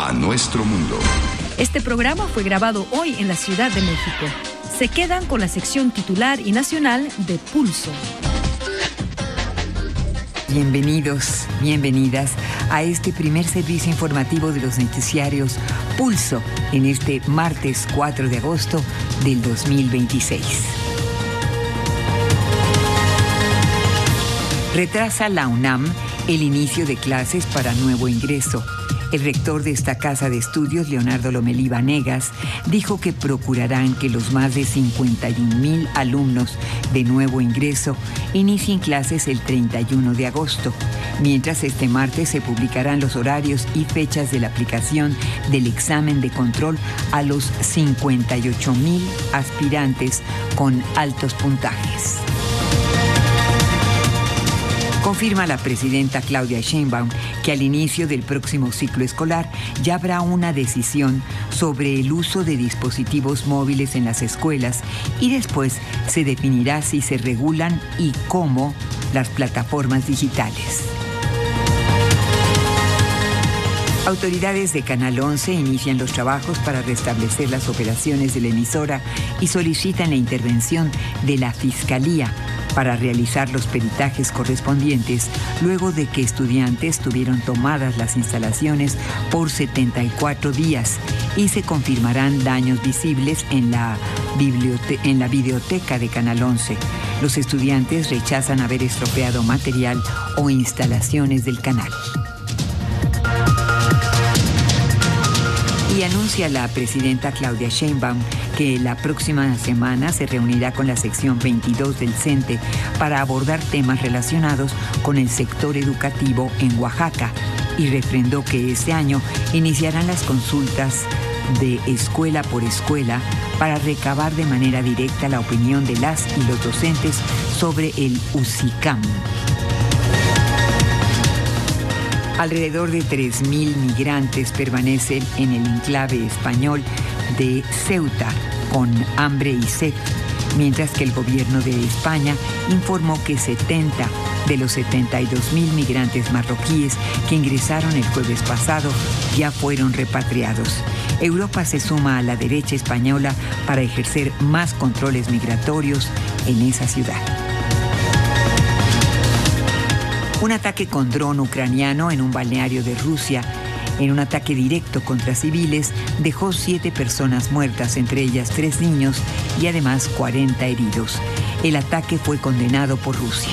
a nuestro mundo. Este programa fue grabado hoy en la Ciudad de México. Se quedan con la sección titular y nacional de Pulso. Bienvenidos, bienvenidas a este primer servicio informativo de los noticiarios Pulso en este martes 4 de agosto del 2026. Retrasa la UNAM el inicio de clases para nuevo ingreso. El rector de esta casa de estudios, Leonardo Lomelí Vanegas, dijo que procurarán que los más de 51,000 alumnos de nuevo ingreso inicien clases el 31 de agosto, mientras este martes se publicarán los horarios y fechas de la aplicación del examen de control a los 58,000 aspirantes con altos puntajes. Confirma la presidenta Claudia Sheinbaum que al inicio del próximo ciclo escolar ya habrá una decisión sobre el uso de dispositivos móviles en las escuelas y después se definirá si se regulan y cómo las plataformas digitales. Autoridades de Canal 11 inician los trabajos para restablecer las operaciones de la emisora y solicitan la intervención de la Fiscalía para realizar los peritajes correspondientes luego de que estudiantes tuvieron tomadas las instalaciones por 74 días y se confirmarán daños visibles en la videoteca de Canal 11. Los estudiantes rechazan haber estropeado material o instalaciones del canal. Y anuncia la presidenta Claudia Sheinbaum que la próxima semana se reunirá con la sección 22 del CENTE para abordar temas relacionados con el sector educativo en Oaxaca y refrendó que este año iniciarán las consultas de escuela por escuela para recabar de manera directa la opinión de las y los docentes sobre el UCICAM. Alrededor de 3,000 migrantes permanecen en el enclave español de Ceuta con hambre y sed, mientras que el gobierno de España informó que 70 de los 72,000 migrantes marroquíes que ingresaron el jueves pasado ya fueron repatriados. Europa se suma a la derecha española para ejercer más controles migratorios en esa ciudad. Un ataque con dron ucraniano en un balneario de Rusia, en un ataque directo contra civiles, dejó 7 personas muertas, entre ellas 3 niños y además 40 heridos. El ataque fue condenado por Rusia.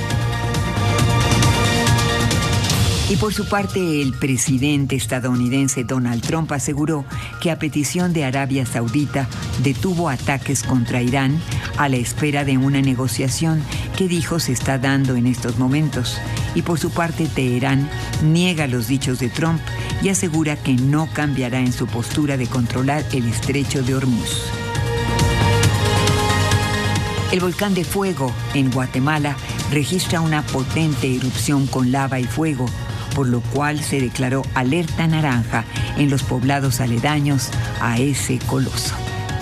Y por su parte, el presidente estadounidense Donald Trump aseguró que a petición de Arabia Saudita detuvo ataques contra Irán a la espera de una negociación que dijo se está dando en estos momentos. Y por su parte, Teherán niega los dichos de Trump y asegura que no cambiará en su postura de controlar el estrecho de Hormuz. El volcán de Fuego en Guatemala registra una potente erupción con lava y fuego, por lo cual se declaró alerta naranja en los poblados aledaños a ese coloso.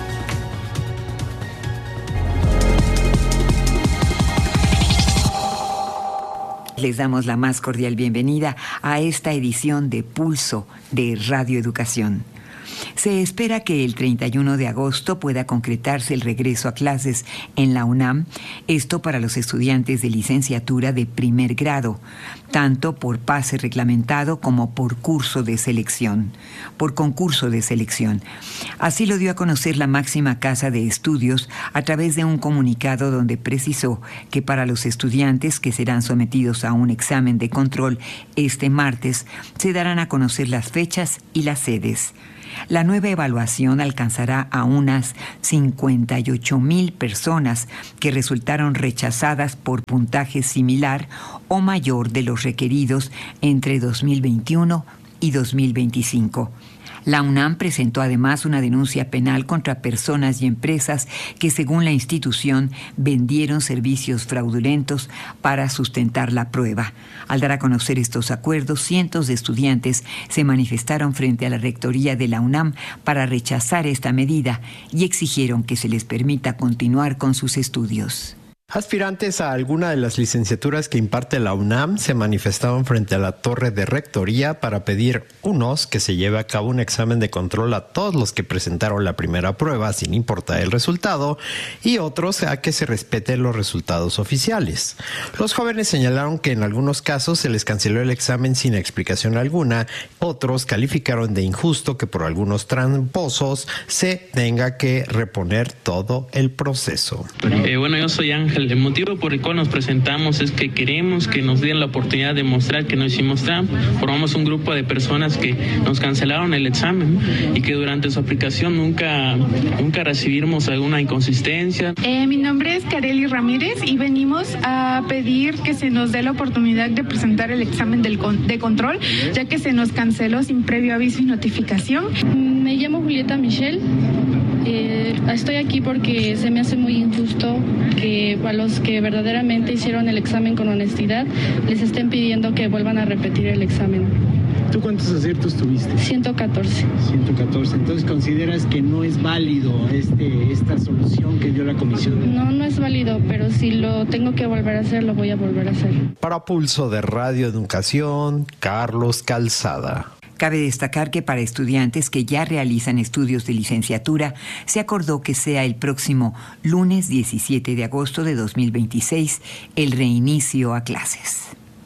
Les damos la más cordial bienvenida a esta edición de Pulso de Radio Educación. Se espera que el 31 de agosto pueda concretarse el regreso a clases en la UNAM, esto para los estudiantes de licenciatura de primer grado, tanto por pase reglamentado como por concurso de selección. Así lo dio a conocer la máxima casa de estudios a través de un comunicado donde precisó que para los estudiantes que serán sometidos a un examen de control este martes, se darán a conocer las fechas y las sedes. La nueva evaluación alcanzará a unas 58,000 personas que resultaron rechazadas por puntaje similar o mayor de los requeridos entre 2021 y 2025. La UNAM presentó además una denuncia penal contra personas y empresas que, según la institución, vendieron servicios fraudulentos para sustentar la prueba. Al dar a conocer estos acuerdos, cientos de estudiantes se manifestaron frente a la rectoría de la UNAM para rechazar esta medida y exigieron que se les permita continuar con sus estudios. Aspirantes a alguna de las licenciaturas que imparte la UNAM se manifestaban frente a la torre de rectoría para pedir unos que se lleve a cabo un examen de control a todos los que presentaron la primera prueba sin importar el resultado y otros a que se respeten los resultados oficiales. Los jóvenes señalaron que en algunos casos se les canceló el examen sin explicación alguna, otros calificaron de injusto que por algunos tramposos se tenga que reponer todo el proceso. Bueno, yo soy Ángel. El motivo por el cual nos presentamos es que queremos que nos den la oportunidad de mostrar que no hicimos trampa. Formamos un grupo de personas que nos cancelaron el examen y que durante su aplicación nunca recibimos alguna inconsistencia. Mi nombre es Kareli Ramírez y venimos a pedir que se nos dé la oportunidad de presentar el examen de control, ya que se nos canceló sin previo aviso y notificación. Me llamo Julieta Michelle. Estoy aquí porque se me hace muy injusto que a los que verdaderamente hicieron el examen con honestidad les estén pidiendo que vuelvan a repetir el examen. ¿Tú cuántos aciertos tuviste? 114. 114. Entonces, ¿consideras que no es válido esta solución que dio la comisión? No es válido, pero si lo tengo que volver a hacer, lo voy a volver a hacer. Para Pulso de Radio Educación, Carlos Calzada. Cabe destacar que para estudiantes que ya realizan estudios de licenciatura, se acordó que sea el próximo lunes 17 de agosto de 2026 el reinicio a clases.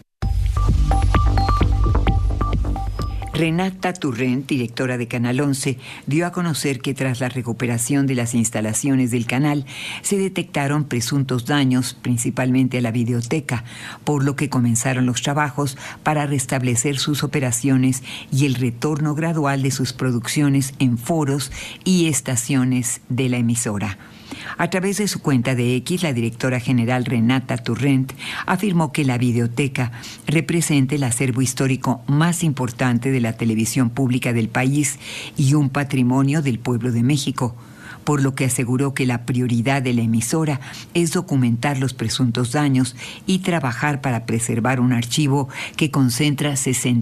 Renata Turrent, directora de Canal 11, dio a conocer que tras la recuperación de las instalaciones del canal se detectaron presuntos daños, principalmente a la videoteca, por lo que comenzaron los trabajos para restablecer sus operaciones y el retorno gradual de sus producciones en foros y estaciones de la emisora. A través de su cuenta de X, la directora general Renata Turrent afirmó que la videoteca representa el acervo histórico más importante de la televisión pública del país y un patrimonio del pueblo de México, por lo que aseguró que la prioridad de la emisora es documentar los presuntos daños y trabajar para preservar un archivo que concentra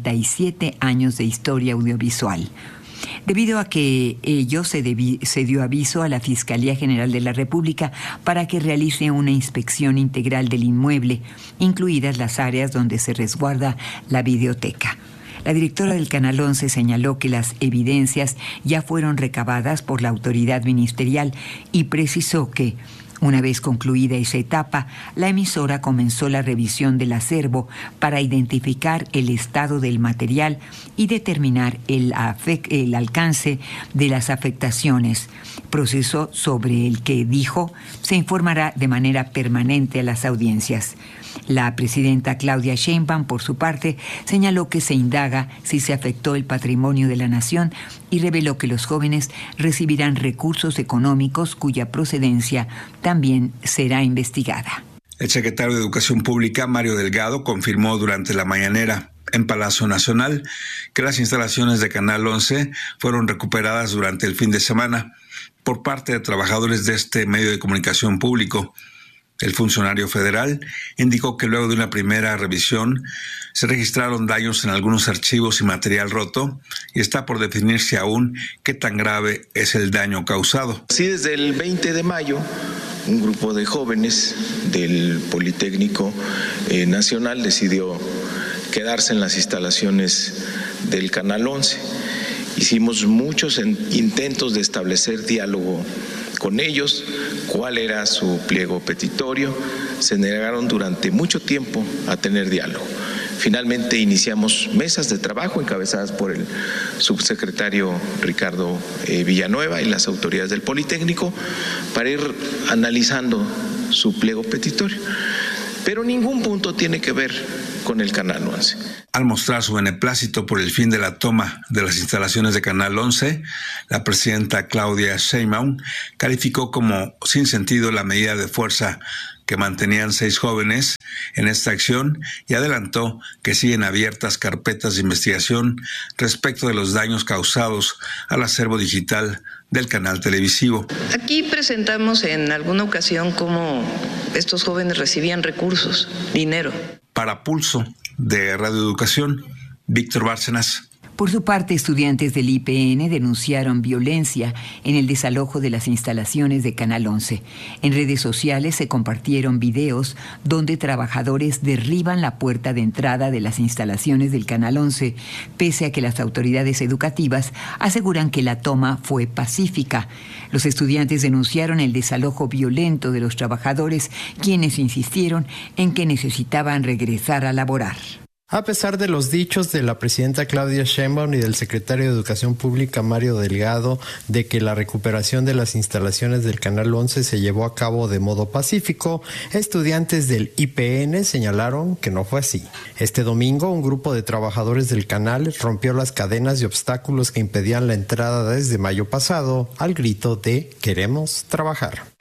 67 años de historia audiovisual. Debido a que ello se dio aviso a la Fiscalía General de la República para que realice una inspección integral del inmueble, incluidas las áreas donde se resguarda la videoteca. La directora del Canal 11 señaló que las evidencias ya fueron recabadas por la autoridad ministerial y precisó que, una vez concluida esa etapa, la emisora comenzó la revisión del acervo para identificar el estado del material y determinar el alcance de las afectaciones, proceso sobre el que, dijo, se informará de manera permanente a las audiencias. La presidenta Claudia Sheinbaum, por su parte, señaló que se indaga si se afectó el patrimonio de la nación y reveló que los jóvenes recibirán recursos económicos cuya procedencia también será investigada. El secretario de Educación Pública, Mario Delgado, confirmó durante la mañanera en Palacio Nacional que las instalaciones de Canal 11 fueron recuperadas durante el fin de semana por parte de trabajadores de este medio de comunicación público. El funcionario federal indicó que luego de una primera revisión se registraron daños en algunos archivos y material roto y está por definirse aún qué tan grave es el daño causado. Así, desde el 20 de mayo, un grupo de jóvenes del Politécnico Nacional decidió quedarse en las instalaciones del Canal 11. Hicimos muchos intentos de establecer diálogo con ellos, cuál era su pliego petitorio. Se negaron durante mucho tiempo a tener diálogo. Finalmente iniciamos mesas de trabajo encabezadas por el subsecretario Ricardo Villanueva y las autoridades del Politécnico para ir analizando su pliego petitorio. Pero ningún punto tiene que ver con el Canal 11. Al mostrar su beneplácito por el fin de la toma de las instalaciones de Canal 11, la presidenta Claudia Sheinbaum calificó como sin sentido la medida de fuerza que mantenían 6 jóvenes en esta acción y adelantó que siguen abiertas carpetas de investigación respecto de los daños causados al acervo digital del canal televisivo. Aquí presentamos en alguna ocasión cómo estos jóvenes recibían recursos, dinero. Para Pulso de Radio Educación, Víctor Bárcenas. Por su parte, estudiantes del IPN denunciaron violencia en el desalojo de las instalaciones de Canal 11. En redes sociales se compartieron videos donde trabajadores derriban la puerta de entrada de las instalaciones del Canal 11, pese a que las autoridades educativas aseguran que la toma fue pacífica. Los estudiantes denunciaron el desalojo violento de los trabajadores, quienes insistieron en que necesitaban regresar a laborar. A pesar de los dichos de la presidenta Claudia Sheinbaum y del secretario de Educación Pública Mario Delgado de que la recuperación de las instalaciones del Canal 11 se llevó a cabo de modo pacífico, estudiantes del IPN señalaron que no fue así. Este domingo, un grupo de trabajadores del canal rompió las cadenas y obstáculos que impedían la entrada desde mayo pasado al grito de "Queremos trabajar".